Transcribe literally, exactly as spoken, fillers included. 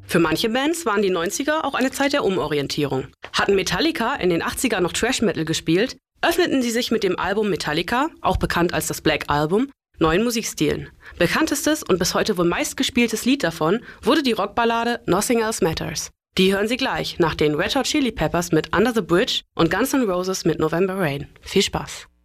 Für manche Bands waren die neunziger auch eine Zeit der Umorientierung. Hatten Metallica in den achtziger noch Thrash Metal gespielt, öffneten sie sich mit dem Album Metallica, auch bekannt als das Black Album, neuen Musikstilen. Bekanntestes und bis heute wohl meistgespieltes Lied davon wurde die Rockballade Nothing Else Matters. Die hören Sie gleich nach den Red Hot Chili Peppers mit Under the Bridge und Guns N' Roses mit November Rain. Viel Spaß!